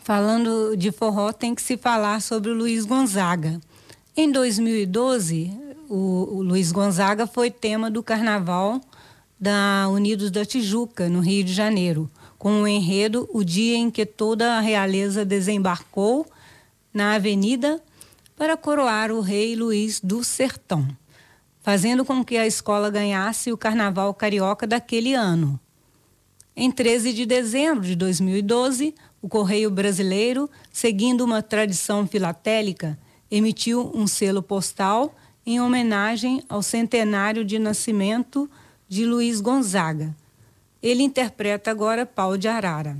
Falando de forró, tem que se falar sobre o Luiz Gonzaga. Em 2012, o Luiz Gonzaga foi tema do Carnaval da Unidos da Tijuca, no Rio de Janeiro, com o enredo O Dia em que Toda a Realeza Desembarcou na Avenida para coroar o rei Luís do Sertão, fazendo com que a escola ganhasse o Carnaval Carioca daquele ano. Em 13 de dezembro de 2012, o Correio Brasileiro, seguindo uma tradição filatélica, emitiu um selo postal em homenagem ao centenário de nascimento de Luiz Gonzaga. Ele interpreta agora Pau de Arara.